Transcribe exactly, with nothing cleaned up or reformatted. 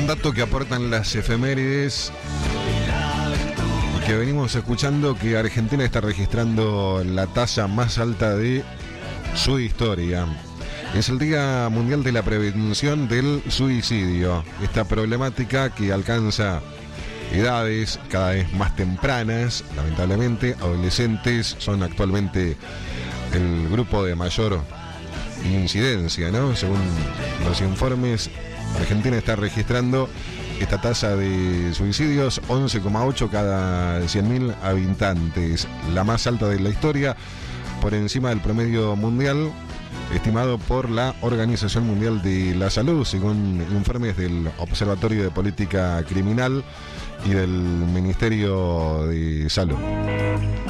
Un dato que aportan las efemérides y que venimos escuchando, que Argentina está registrando la tasa más alta de su historia. Es el Día Mundial de la Prevención del Suicidio. Esta problemática que alcanza edades cada vez más tempranas, lamentablemente, adolescentes son actualmente el grupo de mayor incidencia, ¿no? Según los informes, Argentina está registrando esta tasa de suicidios, once coma ocho cada cien mil habitantes, la más alta de la historia, por encima del promedio mundial, estimado por la Organización Mundial de la Salud, según informes del Observatorio de Política Criminal y del Ministerio de Salud.